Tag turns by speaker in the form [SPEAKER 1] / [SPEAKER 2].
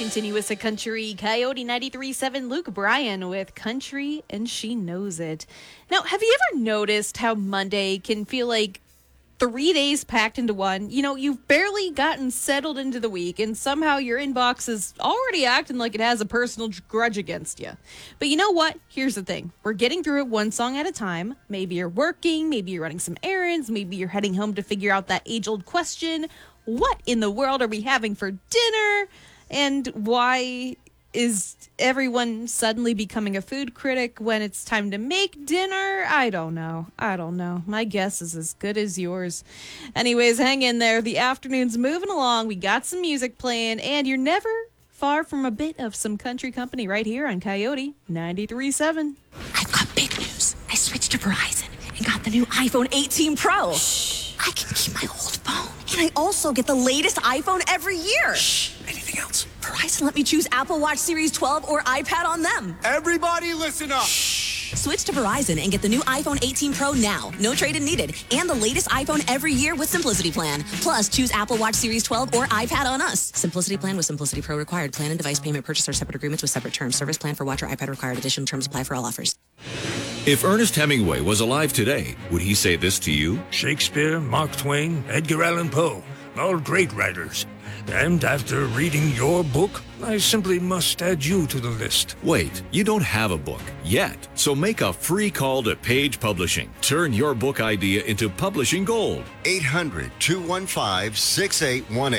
[SPEAKER 1] Continuous a Country, Coyote 93.7, Luke Bryan with Country, and She Knows It. Now, have you ever noticed how Monday can feel like 3 days packed into one? You know, you've barely gotten settled into the week, and somehow your inbox is already acting like it has a personal grudge against you. But you know what? Here's the thing. We're getting through it one song at a time. Maybe you're working, maybe you're running some errands, maybe you're heading home to figure out that age-old question, what in the world are we having for dinner? And why is everyone suddenly becoming a food critic when it's time to make dinner? I don't know. My guess is as good as yours. Anyways, hang in there. The afternoon's moving along. We got some music playing, and you're never far from a bit of some country company right here on Coyote 93.7.
[SPEAKER 2] I've got big news. I switched to Verizon and got the new iPhone 18 Pro. Shh. I can keep my old phone. And I also get the latest iPhone every year.
[SPEAKER 3] Shh. Anything else?
[SPEAKER 2] Verizon let me choose Apple Watch Series 12 or iPad on them.
[SPEAKER 3] Everybody listen up.
[SPEAKER 2] Shh. Switch to Verizon and get the new iPhone 18 Pro now. No trade-in needed. And the latest iPhone every year with Simplicity Plan. Plus, choose Apple Watch Series 12 or iPad on us. Simplicity Plan with Simplicity Pro required. Plan and device payment purchase are separate agreements with separate terms. Service plan for watch or iPad required. Additional terms apply for all offers.
[SPEAKER 4] If Ernest Hemingway was alive today, would he say this to you?
[SPEAKER 5] Shakespeare, Mark Twain, Edgar Allan Poe, all great writers. And after reading your book, I simply must add you to the list.
[SPEAKER 4] Wait, you don't have a book yet, so make a free call to Page Publishing. Turn your book idea into publishing gold.
[SPEAKER 6] 800-215-6818.